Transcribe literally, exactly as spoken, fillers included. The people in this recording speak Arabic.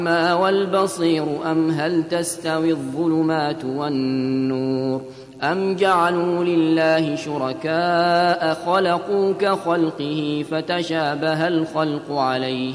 والبصير أم هل تستوي الظلمات والنور أم جعلوا لله شركاء خلقوا كخلقه فتشابه الخلق عليه